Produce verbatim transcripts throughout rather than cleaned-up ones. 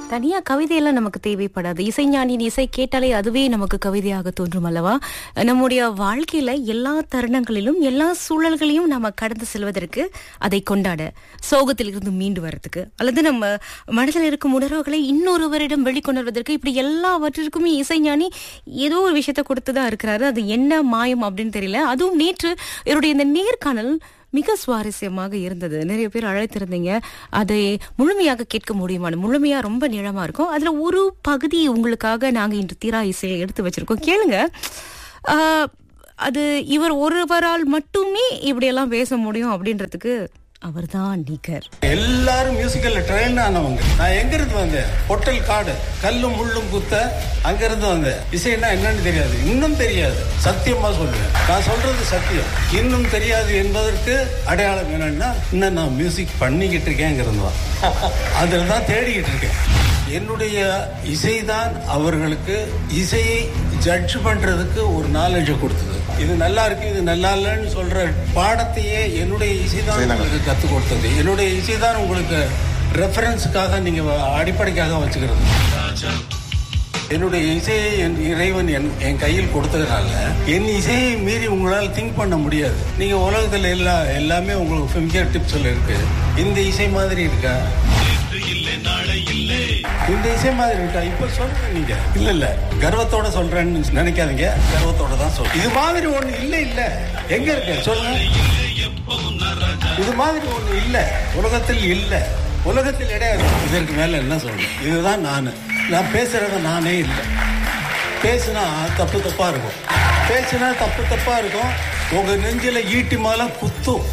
தனியா கவிதையெல்லாம் நமக்கு தேவைப்படாது. இசைஞானியின் இசை கேட்டாலே அதுவே நமக்கு கவிதையாக தோன்றும் அல்லவா? நம்முடைய வாழ்க்கையில எல்லா தருணங்களிலும் எல்லா சூழல்களையும் நாம கடந்து செல்வதற்கு, அதை கொண்டாட, சோகத்திலிருந்து மீண்டு வர்றதுக்கு, அல்லது நம்ம மனதில் இருக்கும் உணர்வுகளை இன்னொருவரிடம் வெளிக்கொணர்வதற்கு, இப்படி எல்லாவற்றிற்குமே இசைஞானி ஏதோ ஒரு விஷயத்த கொடுத்துதான் இருக்கிறாரு. அது என்ன மாயம் அப்படின்னு தெரியல. அதுவும் நேற்று இவருடைய இந்த நேர்காணல் மிக சுவாரஸ்யமாக இருந்தது. நிறைய பேர் அழைத்திருந்தீங்க. அதை முழுமையாக கேட்க முடியுமான, முழுமையா ரொம்ப நீளமா இருக்கும். அதுல ஒரு பகுதி உங்களுக்காக நாங்க இன்று தீரா இசையை எடுத்து வச்சிருக்கோம், கேளுங்க. ஆஹ் அது இவர் ஒருவரால் மட்டுமே இப்படியெல்லாம் பேச முடியும் அப்படின்றதுக்கு அவர்தான் நிகர். எல்லாரும் மியூசிக்கல்ல ட்ரெயின் ஆனவங்க. நான் எங்க இருந்து வந்தேன்? பொட்டல் காடு, கல்லும் முள்ளும் குத்த, அங்க இருந்து வந்தேன். இசைன்னா என்னன்னு தெரியாது, இன்னும் தெரியாது. சத்தியமா சொல்றேன், நான் சொல்றது சத்தியம். இன்னும் தெரியாது என்பதற்கு அடையாளம் என்னன்னா, இன்னும் நான் மியூசிக் பண்ணிக்கிட்டு இருக்கேங்கிறது. அதுல தான் தேடிக்கிட்டு இருக்கேன். என்னுடைய இசைதான் அவர்களுக்கு இசையை ஜட்ஜ் பண்றதுக்கு ஒரு நாலேஜ் கொடுத்தது. இது நல்லா இருக்கு, இது நல்லா இல்லைன்னு சொல்ற பாடத்தையே என்னுடைய இசைதான் உங்களுக்கு கற்றுக் கொடுத்தது. என்னுடைய இசைதான் உங்களுக்கு ரெஃபரன்ஸுக்காக நீங்க அடிப்படைக்காக வச்சுக்கிறது. என்னுடைய இசையை என் இறைவன் என் என் கையில் கொடுத்ததுனால என் இசையை மீறி உங்களால் திங்க் பண்ண முடியாது. நீங்க உலகத்துல எல்லா எல்லாமே உங்களுக்கு ஃபிங்கர் டிப்ஸ்ல இருக்கு. இந்த இசை மாதிரி இருக்கா? இந்த இசை மாதிரி இருக்கா? இப்ப சொல்றேன். நீங்க இல்ல இல்ல கர்வத்தோட சொல்றேன்னு நினைக்காதீங்க. கர்வத்தோட தான் சொல்றேன். இது மாதிரி ஒண்ணு இல்ல இல்ல எங்க இருக்கு சொல்லுங்க. இது மாதிரி ஒண்ணு இல்ல உலகத்தில் இல்ல. உலகத்தில் இடையாது. இதற்கு மேல என்ன சொல்றேன்? இதுதான் நானு. நான் பேசுறத நானே இல்லை. பேசுனா தப்பு தப்பா இருக்கும். பேசுனா தப்பு தப்பா இருக்கும். உங்க நெஞ்சில ஈட்டி மாலை குத்தும்.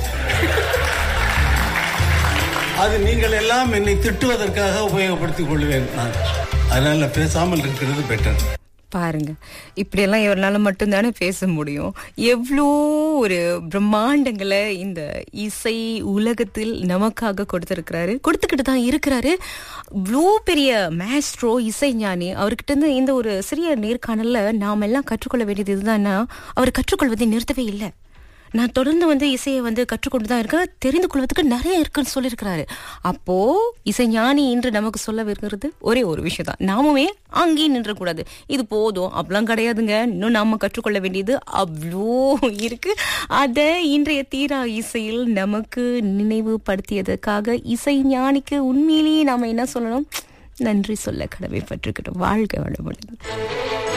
அது நீங்கள் எல்லாம் என்னை திட்டுவதற்காக உபயோகப்படுத்திக் கொள்வேன் நான். அதனால பேசாமல் இருக்கிறது பெட்டர். பாருங்க, இப்படியெல்லாம் இவரால மட்டும்தானே பேச முடியும். எவ்வளோ ஒரு பிரம்மாண்டங்களை இந்த இசை உலகத்தில் நமக்காக கொடுத்திருக்கிறாரு, கொடுத்துக்கிட்டு தான் இருக்கிறாரு. இவ்வளோ பெரிய மேஸ்ட்ரோ, இசைஞானி. அவர்கிட்ட இருந்து இந்த ஒரு சிறிய நேர்காணல்ல நாம் எல்லாம் கற்றுக்கொள்ள வேண்டியது இதுதான்னா, அவர் கற்றுக்கொள்வதை நிறுத்தவே இல்லை. நான் தொடர்ந்து வந்து இசையை வந்து கற்றுக்கொண்டு தான் இருக்கேன், தெரிந்து கொள்வதற்கு நிறைய இருக்குன்னு சொல்லியிருக்கிறாரு. அப்போ இசைஞானி இன்று நமக்கு சொல்ல இருக்கிறது ஒரே ஒரு விஷயம் தான். நாமுமே அங்கேயே நின்றக்கூடாது. இது போதும் அப்படிலாம் கிடையாதுங்க. இன்னும் நாம கற்றுக்கொள்ள வேண்டியது அவ்வளோ இருக்கு. அதை இன்றைய தீரா இசையில் நமக்கு நினைவுபடுத்தியதற்காக இசைஞானிக்கு உண்மையிலேயே நாம என்ன சொல்லணும்? நன்றி சொல்ல கடமைப்பட்டிருக்கட்டும். வாழ்க வளமுடன்.